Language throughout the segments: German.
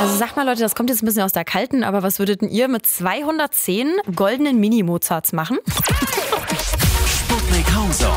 Also sag mal Leute, das kommt jetzt ein bisschen aus der Kalten, aber was würdet denn ihr mit 210 goldenen Mini-Mozarts machen? Sputnik Homezone.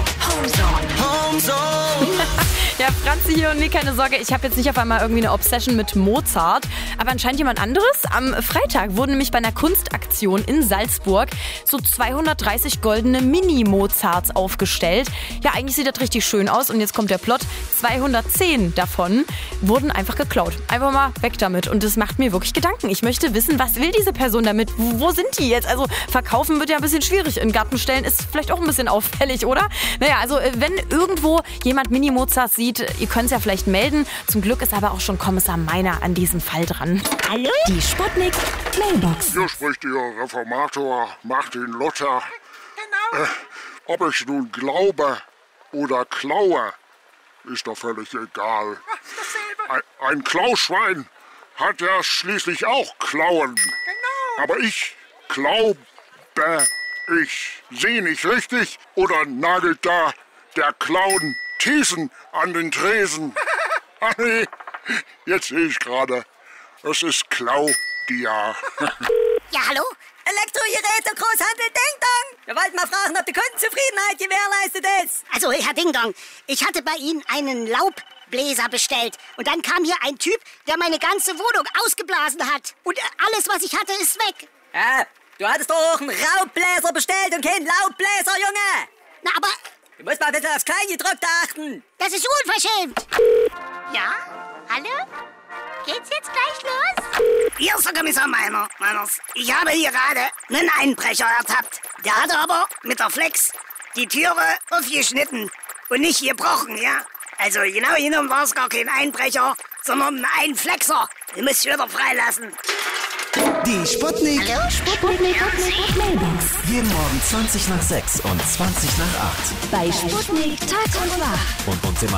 Ja, Franzi hier und nee, keine Sorge, ich habe jetzt nicht auf einmal irgendwie eine Obsession mit Mozart, aber anscheinend jemand anderes. Am Freitag wurden nämlich bei einer Kunstaktion in Salzburg so 230 goldene Mini-Mozarts aufgestellt. Ja, eigentlich sieht das richtig schön aus und jetzt kommt der Plot. 210 davon wurden einfach geklaut. Einfach mal weg damit und das macht mir wirklich Gedanken. Ich möchte wissen, was will diese Person damit? Wo sind die jetzt? Also verkaufen wird ja ein bisschen schwierig. In Garten stellen ist vielleicht auch ein bisschen auffällig, oder? Naja, also wenn irgendwo jemand Mini-Mozarts sieht, ihr könnt es ja vielleicht melden. Zum Glück ist aber auch schon Kommissar Meiner an diesem Fall dran. Hallo? Die Sputnik Mailbox. Hier spricht Ihr Reformator Martin Luther. Genau. Ob ich nun glaube oder klaue, ist doch völlig egal. Ein Klauschwein hat ja schließlich auch Klauen. Genau. Aber ich glaube, ich sehe nicht richtig oder nagelt da der Clown Thesen an den Tresen. Ah nee, jetzt sehe ich gerade, es ist Claudia. Ja, hallo? Elektrogeräte, Großhandel Ding Dong. Wir wollten mal fragen, ob die Kundenzufriedenheit gewährleistet ist. Also, Herr Ding Dong, ich hatte bei Ihnen einen Laubbläser bestellt. Und dann kam hier ein Typ, der meine ganze Wohnung ausgeblasen hat. Und alles, was ich hatte, ist weg. Ja, du hattest doch auch einen Raubbläser bestellt und keinen Laubbläser, Junge. Na, aber Du musst mal bitte aufs Kleingedruckte achten. das ist unverschämt. Ja? Hallo? Geht's jetzt gleich los? Hier ist der Kommissar Meiners. Ich habe hier gerade einen Einbrecher ertappt. Der hatte aber mit der Flex die Türe aufgeschnitten und nicht gebrochen, ja? Also genau genommen war es gar kein Einbrecher, sondern ein Einflexer. Den muss ich wieder freilassen. Die Sputnik. Hallo? Sputnik Mailbox. Jeden Morgen 20 nach 6 und 20 nach 8. Bei Sputnik Tag und Nacht. Und uns im